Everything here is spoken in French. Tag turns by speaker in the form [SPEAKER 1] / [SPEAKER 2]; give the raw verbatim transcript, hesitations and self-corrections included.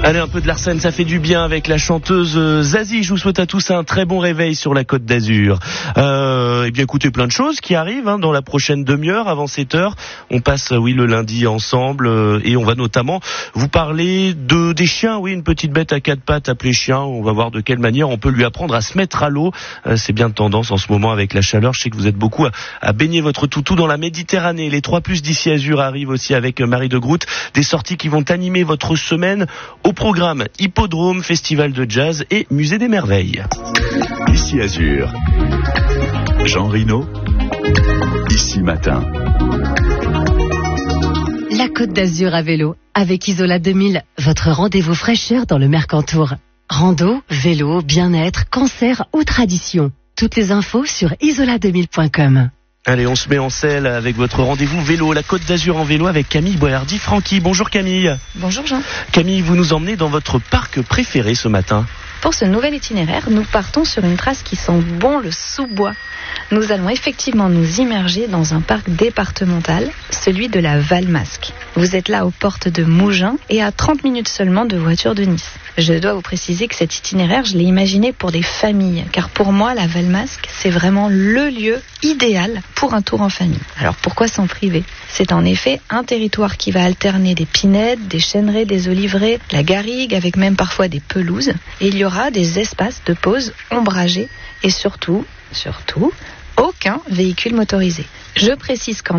[SPEAKER 1] Allez, un peu de Larsen, ça fait du bien avec la chanteuse Zazie. Je vous souhaite à tous un très bon réveil sur la Côte d'Azur. Euh, et bien écoutez, plein de choses qui arrivent hein, dans la prochaine demi-heure, avant sept heures. On passe, oui, le lundi ensemble euh, et on va notamment vous parler de des chiens. Oui, une petite bête à quatre pattes appelée chien. On va voir de quelle manière on peut lui apprendre à se mettre à l'eau. Euh, c'est bien de tendance en ce moment avec la chaleur. Je sais que vous êtes beaucoup à, à baigner votre toutou dans la Méditerranée. Les trois plus d'ici Azur arrivent aussi avec Marie de Groot. Des sorties qui vont animer votre semaine au programme Hippodrome, Festival de Jazz et Musée des Merveilles.
[SPEAKER 2] Ici Azur, Jean Rino, ici Matin.
[SPEAKER 3] La Côte d'Azur à vélo, avec Isola deux mille, votre rendez-vous fraîcheur dans le Mercantour. Rando, vélo, bien-être, cancer ou tradition. Toutes les infos sur isola deux mille point com.
[SPEAKER 1] Allez, on se met en selle avec votre rendez-vous vélo, la Côte d'Azur en vélo avec Camille Boyardi-Franqui. Bonjour Camille.
[SPEAKER 4] Bonjour Jean.
[SPEAKER 1] Camille, vous nous emmenez dans votre parc préféré ce matin.
[SPEAKER 4] Pour ce nouvel itinéraire, nous partons sur une trace qui sent bon le sous-bois. Nous allons effectivement nous immerger dans un parc départemental, celui de la Valmasque. Vous êtes là aux portes de Mougins et à trente minutes seulement de voiture de Nice. Je dois vous préciser que cet itinéraire, je l'ai imaginé pour des familles, car pour moi, la Valmasque, c'est vraiment le lieu idéal pour un tour en famille. Alors pourquoi s'en priver ? C'est en effet un territoire qui va alterner des pinèdes, des chêneraies, des oliveraies, la garrigue, avec même parfois des pelouses. Et il y aura des espaces de pause ombragés et surtout, surtout, aucun véhicule motorisé. Je précise quand